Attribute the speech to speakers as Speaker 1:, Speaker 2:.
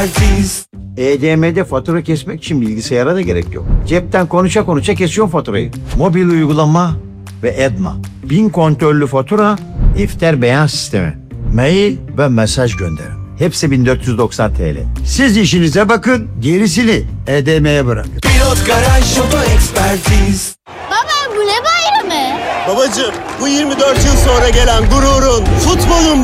Speaker 1: EDM'de fatura kesmek için bilgisayara da gerek yok. Cepten konuşa konuşa kesiyorsun faturayı. Mobil uygulama ve Edma. 1000 kontörlü fatura, iftar beyan sistemi. Mail ve mesaj gönderin. Hepsi 1490 TL. Siz işinize bakın, gerisini EDM'ye bırakın.
Speaker 2: Pilot Garaj Oto Ekspertiz.
Speaker 3: Baba bu ne bayramı?
Speaker 4: Babacım, bu 24 yıl sonra gelen gururun, futbolun